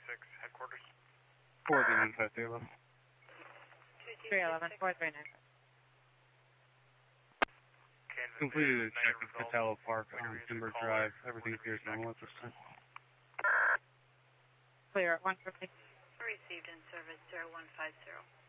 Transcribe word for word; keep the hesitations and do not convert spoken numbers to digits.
six, headquarters. four three nine five three eleven. three eleven, four three nine. Completed a check at Patalo Park on Timber Drive. Everything appears normal at this time. Clear at one fifty. Received in service zero one five zero.